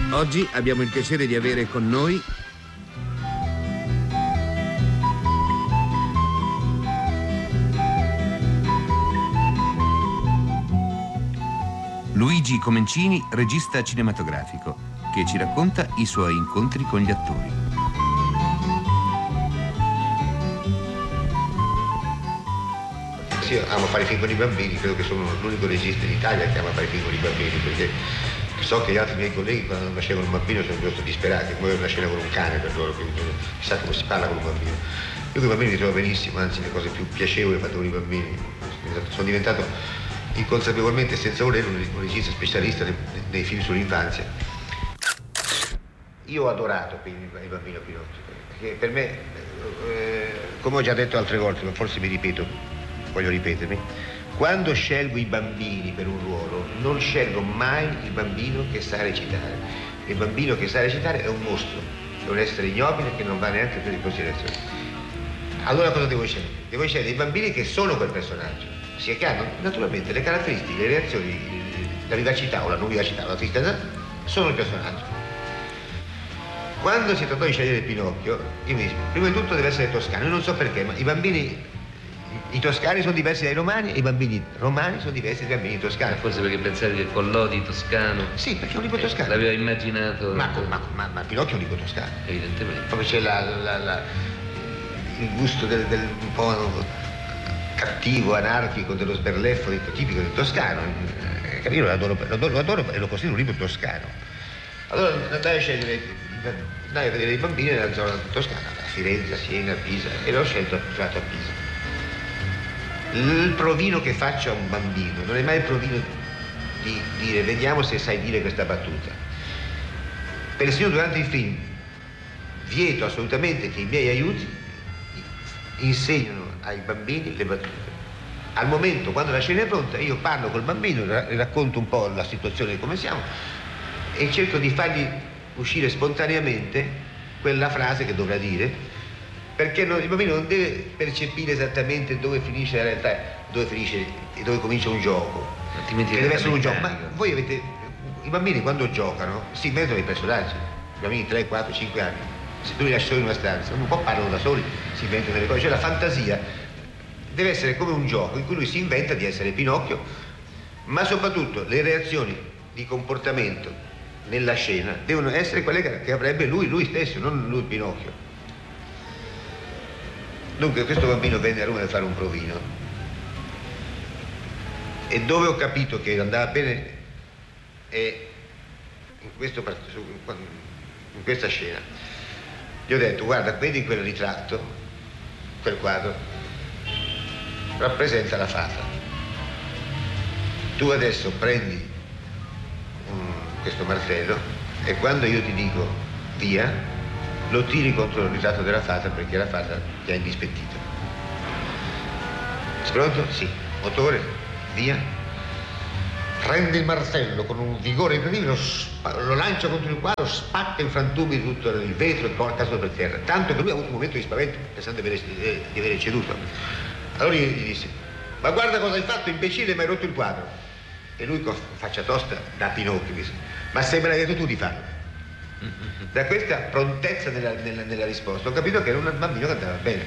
Oggi abbiamo il piacere di avere con noi Luigi Comencini, regista cinematografico, che ci racconta i suoi incontri con gli attori. Io amo fare film con i bambini, credo che sono l'unico regista in Italia che ama fare film con i bambini, perché so che gli altri miei colleghi quando nascevano un bambino sono piuttosto disperati, come una scena con un cane per loro, quindi chissà come si parla con un bambino. Io con i bambini li trovo benissimo, anzi le cose più piacevoli fatte con i bambini. Sono diventato inconsapevolmente, senza voler, un regista specialista nei film sull'infanzia. Io ho adorato il bambino Pinocchio, perché per me, come ho già detto altre volte, ma forse mi ripeto, voglio ripetermi, quando scelgo i bambini per un ruolo, non scelgo mai il bambino che sa recitare. Il bambino che sa recitare è un mostro, è un essere ignobile che non va neanche preso in considerazione. Allora cosa devo scegliere? Devo scegliere i bambini che sono quel personaggio, sia che hanno naturalmente le caratteristiche, le reazioni, la vivacità o la non vivacità, la tristezza, sono il personaggio. Quando si trattò di scegliere Pinocchio, io mi dissi, prima di tutto deve essere toscano. Io non so perché, ma i toscani sono diversi dai romani e i bambini romani sono diversi dai bambini toscani. Forse perché pensavi che Collodi toscano. Sì, perché è un libro toscano. L'aveva immaginato. Ma Pinocchio è un libro toscano. Evidentemente. Proprio c'è il gusto del un po' cattivo, anarchico, dello sberleffo tipico del toscano. Io lo adoro e lo considero un libro toscano. Allora andai a vedere i bambini nella zona toscana, a Firenze, a Siena, a Pisa, e l'ho scelto a Pisa. Il provino che faccio a un bambino non è mai il provino di dire vediamo se sai dire questa battuta. Persino durante il film vieto assolutamente che i miei aiuti insegnano ai bambini le battute. Al momento, quando la scena è pronta, io parlo col bambino, racconto un po' la situazione come siamo e cerco di fargli uscire spontaneamente quella frase che dovrà dire, perché il bambino non deve percepire esattamente dove finisce la realtà, dove finisce e dove comincia un gioco. Altrimenti che deve essere un gioco. Ma voi avete. I bambini quando giocano si inventano i personaggi. I bambini 3, 4, 5 anni. Se tu li lasci soli in una stanza, un po' parlano da soli, si inventano delle cose. Cioè la fantasia deve essere come un gioco in cui lui si inventa di essere Pinocchio, ma soprattutto le reazioni di comportamento nella scena devono essere quelle che avrebbe lui stesso, non lui Pinocchio. Dunque questo bambino venne a Roma per fare un provino e dove ho capito che andava bene è in questa scena. Gli ho detto guarda, vedi quel ritratto, quel quadro, rappresenta la fata. Tu adesso prendi questo martello e quando io ti dico via, lo tiri contro il ritratto della fata perché la fata ti ha indispettito. Sei pronto? Sì. Motore, via. Prende il martello con un vigore incredibile, lo lancia contro il quadro, spacca in frantumi tutto il vetro e porta caso per terra. Tanto che lui ha avuto un momento di spavento, pensando di aver ceduto. Allora gli disse, ma guarda cosa hai fatto, imbecille, mi hai rotto il quadro. E lui con faccia tosta da Pinocchio disse, ma se me l'hai detto tu di farlo. Da questa prontezza nella risposta ho capito che era un bambino che andava bene.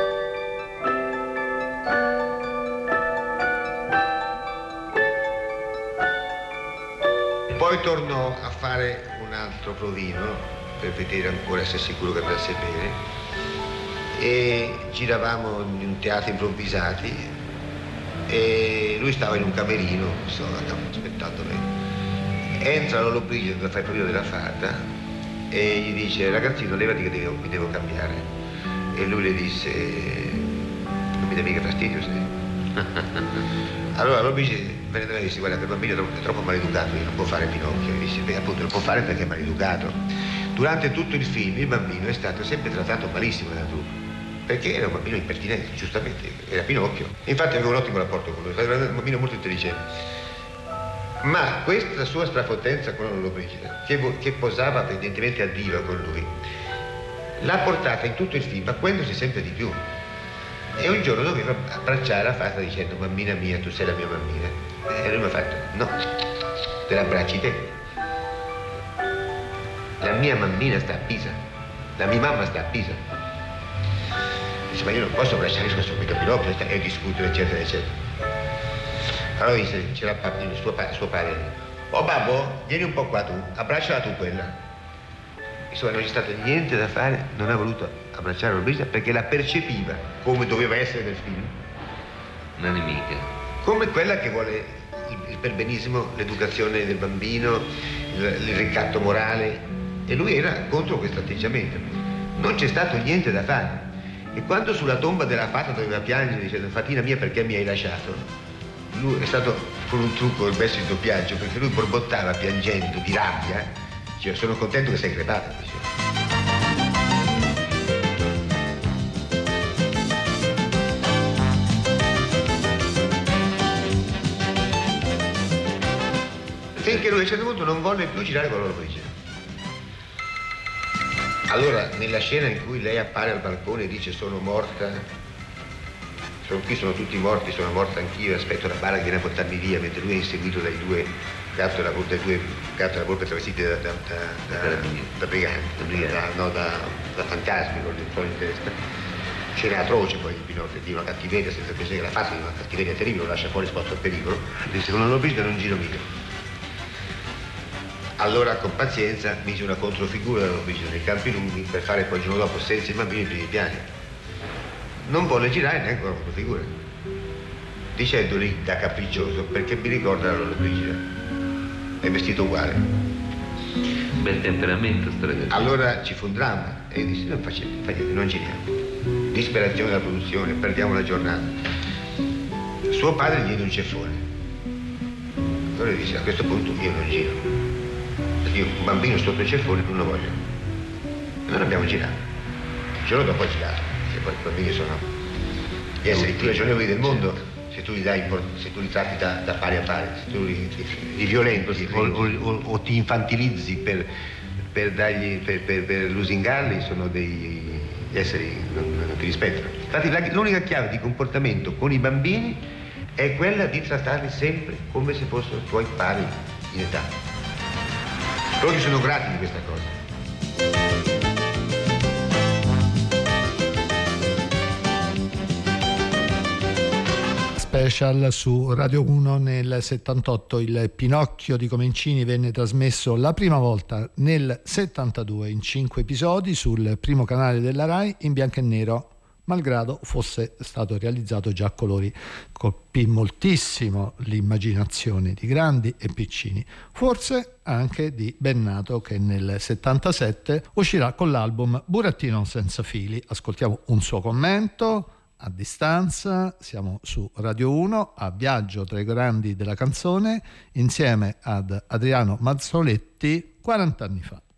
Poi tornò a fare un altro provino per vedere ancora se è sicuro che andasse bene e giravamo in un teatro improvvisati e lui stava in un camerino, stava aspettando me. Entra Lollobrigida per fare il provino della fata e gli dice ragazzino levati che mi devo cambiare e lui le disse non mi dà mica fastidio sai. Allora Lollobrigida venne da me e disse guarda quel bambino è troppo maleducato, non può fare Pinocchio. E disse beh appunto non può fare perché è maleducato. Durante tutto il film il bambino è stato sempre trattato malissimo dalla troupe perché era un bambino impertinente, giustamente, era Pinocchio. Infatti avevo un ottimo rapporto con lui, era un bambino molto intelligente. Ma questa sua strafotenza con Lollobrigida, che posava evidentemente a diva con lui, l'ha portata in tutto il film acquendosi sempre di più. E un giorno doveva abbracciare la fata dicendo bambina mia, tu sei la mia bambina. E lui mi ha fatto no, te l'abbracci te. La mia mammina sta a Pisa, la mia mamma sta a Pisa. Dice, ma io non posso abbracciare, sono mica Pinocchio, e discutere, eccetera, eccetera. Allora dice, c'era suo padre. Oh babbo, vieni un po' qua tu, abbracciala tu quella. Insomma, non c'è stato niente da fare, non ha voluto abbracciare Lollobrigida perché la percepiva come doveva essere nel film. Una nemica. Come quella che vuole il perbenismo, l'educazione del bambino, il ricatto morale. E lui era contro questo atteggiamento. Non c'è stato niente da fare. E quando sulla tomba della fata doveva piangere dicendo fatina mia perché mi hai lasciato, lui è stato con un trucco il messo in doppiaggio perché lui borbottava piangendo di rabbia, cioè sono contento che sei crepata, diceva. Finché lui a un certo punto non volle più girare con Lollobrigida. Allora, nella scena in cui lei appare al balcone e dice sono morta, qui sono tutti morti, sono morta anch'io, aspetto la bara che viene a portarmi via, mentre lui è inseguito dai due gatto della volpe travestiti da briganti, da fantasmi con il fuoco in testa. Scena atroce poi di Pinocchio, di una cattiveria senza pensare che la faccia di una cattiveria terribile, lo lascia fuori esposto al pericolo. Dice con Lollobrigida non giro mica. Allora con pazienza mise una controfigura da Lollobrigida nei campi lunghi per fare poi il giorno dopo senza i bambini i primi piani. Non volle girare neanche con la controfigura, dicendo lì da capriccioso perché mi ricorda la Lollobrigida, è vestito uguale. Bel temperamento sto ragazzo. Allora ci fu un dramma e disse non facciamo, non giriamo. Disperazione della produzione, perdiamo la giornata. Suo padre gli diede un ceffone. Allora disse a questo punto io non giro. Io un bambino sotto il ceffone non lo voglio. E non abbiamo girato. Il giorno dopo ho girato, perché poi i bambini sono gli esseri più ragionevoli del mondo, se tu li tratti da pari a pari, se tu li violenti o ti infantilizzi per lusingarli, sono degli esseri non ti rispettano. Infatti l'unica chiave di comportamento con i bambini è quella di trattarli sempre come se fossero tuoi pari in età. Loro sono grati di questa cosa. Special su Radio 1 nel 78. Il Pinocchio di Comencini venne trasmesso la prima volta nel 72 in 5 episodi sul primo canale della Rai in bianco e nero, malgrado fosse stato realizzato già a colori. Colpì moltissimo l'immaginazione di grandi e piccini, forse anche di Bennato, che nel 77 uscirà con l'album Burattino senza fili. Ascoltiamo un suo commento. A distanza, siamo su Radio 1 a viaggio tra i grandi della canzone insieme ad Adriano Mazzoletti 40 anni fa.